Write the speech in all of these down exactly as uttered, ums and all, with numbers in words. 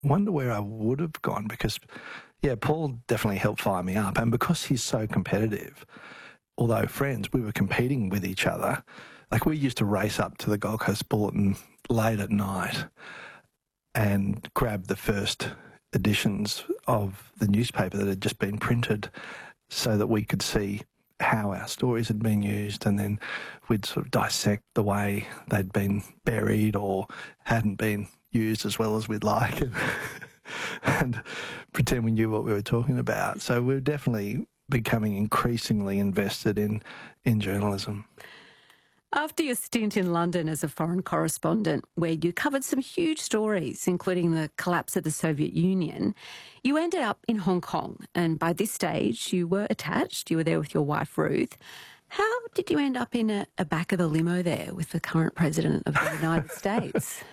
wonder where I would have gone because, yeah, Paul definitely helped fire me up. And because he's so competitive, although friends, we were competing with each other. Like, we used to race up to the Gold Coast Bulletin late at night and grab the first editions of the newspaper that had just been printed so that we could see how our stories had been used, and then we'd sort of dissect the way they'd been buried or hadn't been used as well as we'd like and, and pretend we knew what we were talking about. So we're definitely becoming increasingly invested in, in journalism. After your stint in London as a foreign correspondent, where you covered some huge stories, including the collapse of the Soviet Union, you ended up in Hong Kong. And by this stage, you were attached. You were there with your wife, Ruth. How did you end up in a, a back of the limo there with the current president of the United States?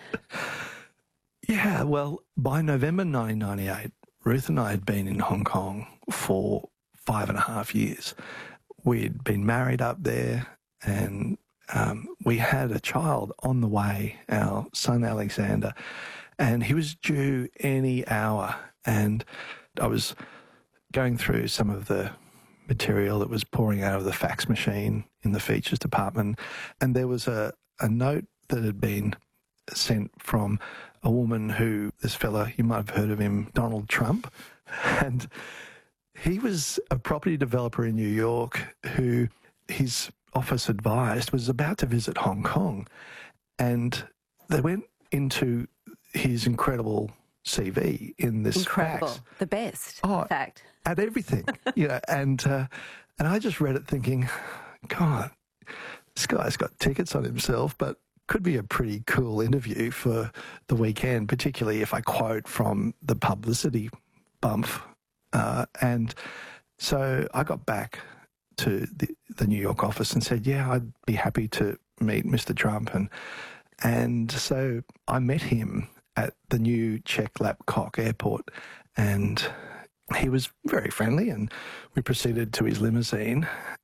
Yeah, well, by November nineteen ninety-eight, Ruth and I had been in Hong Kong for five and a half years. We'd been married up there, and Um, we had a child on the way, our son Alexander, and he was due any hour. And I was going through some of the material that was pouring out of the fax machine in the features department, and there was a, a note that had been sent from a woman who, this fella, you might have heard of him, Donald Trump, and he was a property developer in New York who his office advised was about to visit Hong Kong, and they went into his incredible C V in this incredible, fax. The best, oh, in fact, at everything, you know, and uh, and I just read it thinking, God, this guy's got tickets on himself, but could be a pretty cool interview for the weekend, particularly if I quote from the publicity bump, uh, and so I got back to the, the New York office and said, yeah, I'd be happy to meet Mister Trump. And and so I met him at the new Czech Lapcock airport, and he was very friendly, and we proceeded to his limousine,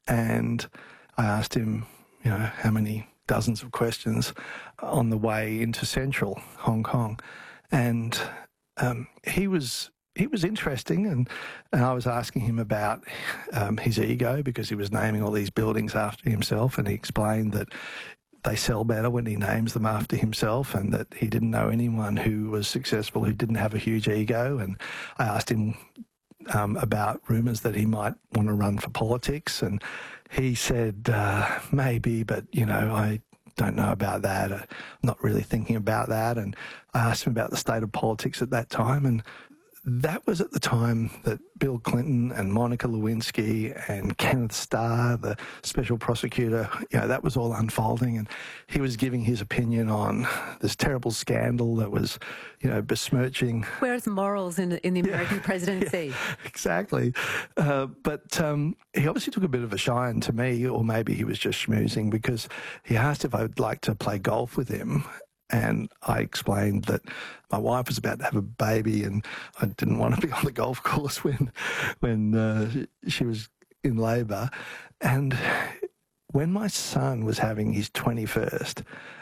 and I asked him, you know, how many dozens of questions on the way into central Hong Kong. And um, he was... He was interesting, and, and I was asking him about um, his ego because he was naming all these buildings after himself, and he explained that they sell better when he names them after himself, and that he didn't know anyone who was successful who didn't have a huge ego. And I asked him um, about rumours that he might want to run for politics, and he said, uh, maybe, but, you know, I don't know about that. I'm not really thinking about that. And I asked him about the state of politics at that time, and that was at the time that Bill Clinton and Monica Lewinsky and Kenneth Starr, the special prosecutor, you know, that was all unfolding, and he was giving his opinion on this terrible scandal that was, you know, besmirching. Where's morals in, in the American yeah, presidency? Yeah, exactly. Uh, but um, he obviously took a bit of a shine to me, or maybe he was just schmoozing, because he asked if I would like to play golf with him. And I explained that my wife was about to have a baby, and I didn't want to be on the golf course when when uh, she was in labour. And when my son was having his twenty-first,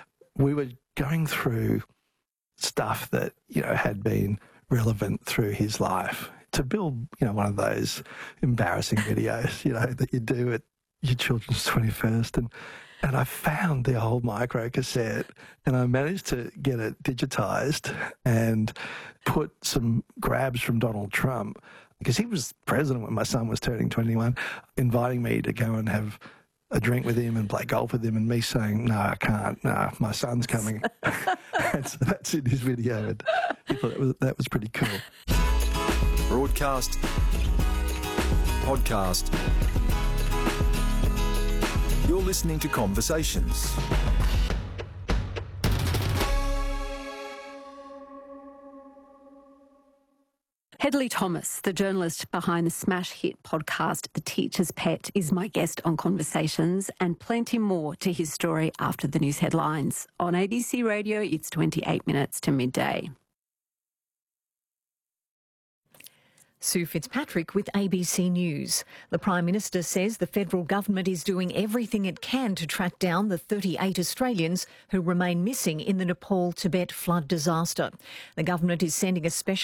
we were going through stuff that, you know, had been relevant through his life to build, you know, one of those embarrassing videos, you know, that you do at your children's twenty-first. And And I found the old micro cassette, and I managed to get it digitised and put some grabs from Donald Trump, because he was president when my son was turning twenty-one, inviting me to go and have a drink with him and play golf with him, and me saying, no, I can't, no, my son's coming. And so that's in his video, and he thought that was, that was pretty cool. Broadcast, podcast. You're listening to Conversations. Hedley Thomas, the journalist behind the smash hit podcast The Teacher's Pet, is my guest on Conversations, and plenty more to his story after the news headlines. On A B C Radio, it's twenty-eight minutes to midday. Sue Fitzpatrick with A B C News. The Prime Minister says the federal government is doing everything it can to track down the thirty-eight Australians who remain missing in the Nepal-Tibet flood disaster. The government is sending a special